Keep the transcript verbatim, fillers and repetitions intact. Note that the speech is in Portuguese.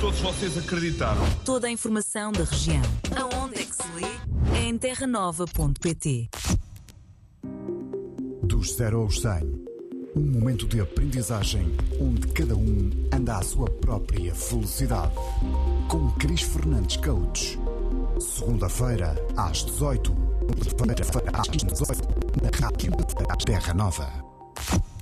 todos vocês acreditaram. Toda a informação da região. Aonde é que se lê? É em terra nova ponto pt. Dos zero aos cem. Um momento de aprendizagem onde cada um anda à sua própria velocidade. Com Cris Fernandes Coach. Segunda-feira, às dezoito. Segunda-feira, às dezoito. Na Rádio Terra Nova.